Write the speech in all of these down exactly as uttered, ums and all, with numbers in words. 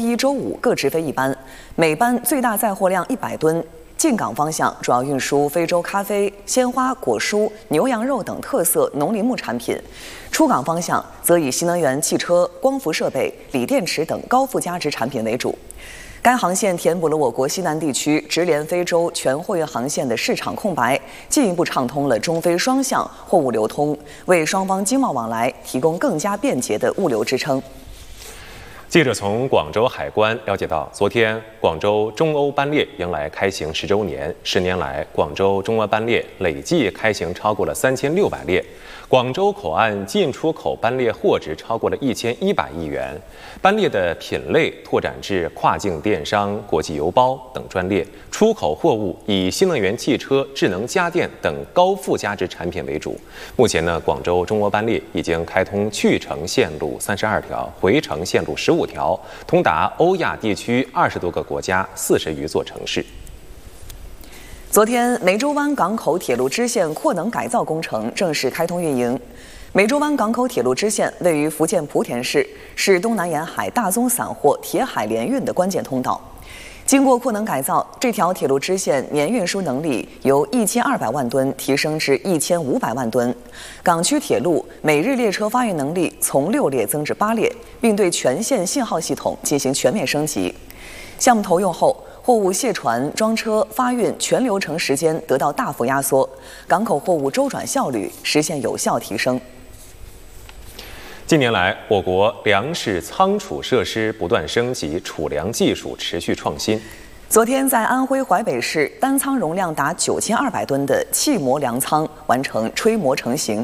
一、周五各直飞一班，每班最大载货量一百吨。进港方向主要运输非洲咖啡、鲜花、果蔬、牛羊肉等特色农林牧产品；出港方向则以新能源汽车、光伏设备、锂电池等高附加值产品为主。该航线填补了我国西南地区直连非洲全货运航线的市场空白，进一步畅通了中非双向货物流通，为双方经贸往来提供更加便捷的物流支撑。 记者从广州海关了解到，昨天广州中欧班列迎来开行十周年，十年来，广州中欧班列累计开行超过了三千六百列，广州口岸进出口班列货值超过了一千一百亿元，班列的品类拓展至跨境电商、国际邮包等专列，出口货物以新能源汽车、智能家电等高附加值产品为主。目前呢，广州中欧班列已经开通去程线路三十二条，回程线路十五条，通达欧亚地区二十多个国家、四十余座城市。 昨天，梅州湾港口铁路支线扩能改造工程正式开通运营。梅州湾港口铁路支线位于福建莆田市，是东南沿海大宗散货铁海联运的关键通道。经过扩能改造，这条铁路支线年运输能力由一千二百万吨提升至一千五百万吨。港区铁路每日列车发运能力从六列增至八列，并对全线信号系统进行全面升级。项目投用后，货物卸船、装车、发运全流程时间得到大幅压缩，港口货物周转效率实现有效提升。 近年来，我国粮食仓储设施不断升级，储粮技术持续创新。 昨天，在安徽淮北市，单仓容量达九千二百吨的气磨粮仓完成吹磨成型。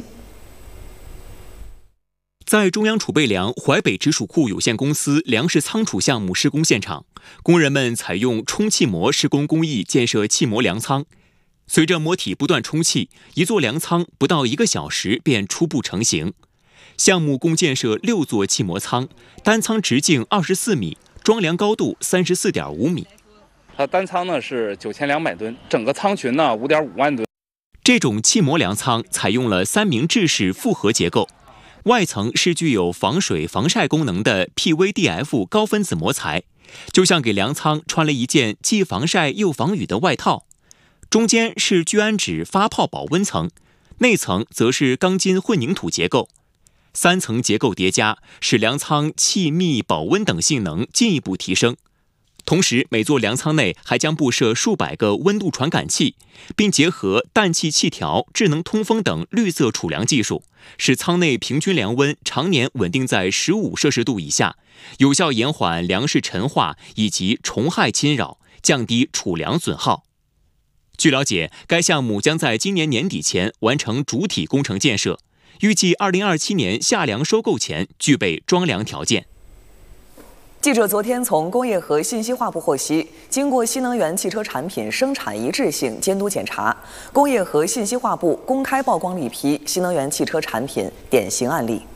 在中央储备粮淮北直属库有限公司粮食仓储项目施工现场，工人们采用充气磨施工工艺建设气磨粮仓。随着磨体不断充气，一座粮仓不到一个小时便初步成型。项目共建设六座气磨仓，单仓直径二十四米，装粮高度三十四点五米。 它单仓呢是九千两百吨，整个仓群呢五点五万吨。 这种气磨粮仓采用了三明治式复合结构，外层是具有防水防晒功能的 P V D F 高分子膜材，就像给粮仓穿了一件既防晒又防雨的外套。中间是聚氨酯发泡保温层，内层则是钢筋混凝土结构。三层结构叠加，使粮仓气密、保温等性能进一步提升。同时，每座粮仓内还将布设数百个温度传感器，并结合氮气气条、智能通风等绿色储粮技术，使仓内平均粮温常年稳定在十五摄氏度以下，有效延缓粮食陈化以及虫害侵扰，降低储粮损耗。据了解，该项目将在今年年底前完成主体工程建设。预计二零二七年夏粮收购前具备装粮条件。 记者昨天从工业和信息化部获悉，经过新能源汽车产品生产一致性监督检查，工业和信息化部公开曝光了一批新能源汽车产品典型案例。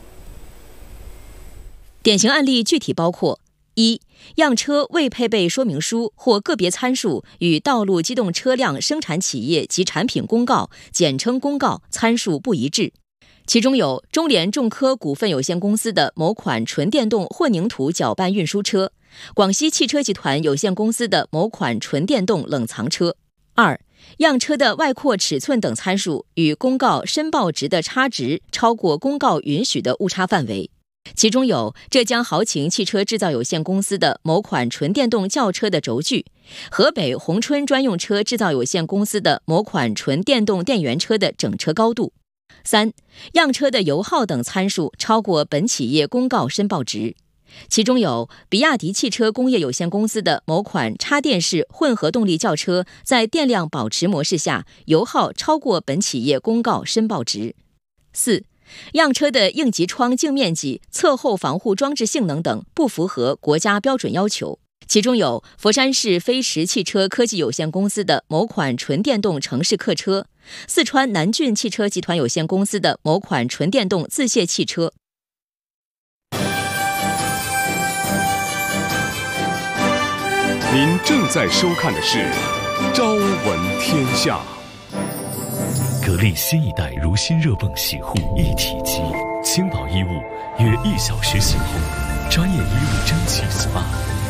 典型案例具体包括：一、样车未配备说明书或个别参数与道路机动车辆生产企业及产品公告（简称公告）参数不一致。其中有中联重科股份有限公司的某款纯电动混凝土搅拌运输车，广西汽车集团有限公司的某款纯电动冷藏车。二、样车的外扩尺寸等参数与公告申报值的差值超过公告允许的误差范围。其中有浙江豪情汽车制造有限公司的某款纯电动轿车的轴距，河北宏春专用车制造有限公司的某款纯电动电源车的整车高度。三、样车的油耗等参数超过本企业公告申报值，其中有比亚迪汽车工业有限公司的某款插电式混合动力轿车在电量保持模式下油耗超过本企业公告申报值。四、样车的应急窗镜面积、侧后防护装置性能等不符合国家标准要求，其中有佛山市飞驰汽车科技有限公司的某款纯电动城市客车，四川南骏汽车集团有限公司的某款纯电动自卸汽车。 您正在收看的是《朝闻天下》。 格力新一代如新热泵洗护一体机，轻薄衣物约一小时洗后，专业衣物蒸汽 S P A。